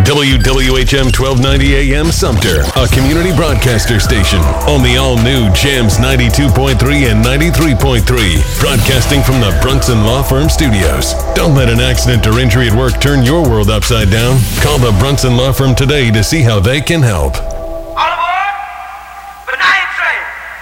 WWHM 1290 AM Sumter, a community broadcaster station on the all-new Jams 92.3 and 93.3, broadcasting from the Brunson Law Firm Studios. Don't let an accident or injury at work turn your world upside down. Call the Brunson Law Firm today to see how they can help.